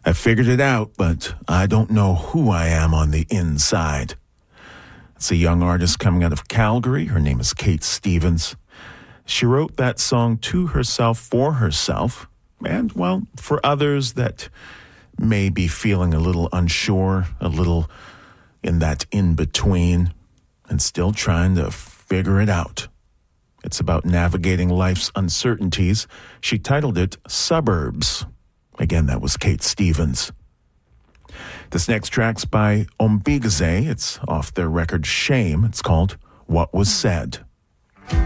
I figured it out, but I don't know who I am on the inside. It's a young artist coming out of Calgary. Her name is Kate Stevens. She wrote that song to herself, for herself, and, well, for others that may be feeling a little unsure, a little in that in-between, and still trying to figure it out. It's about navigating life's uncertainties. She titled it Suburbs. Again, that was Kate Stevens. This next track's by Ombigeze. It's off their record Shame. It's called What Was Said.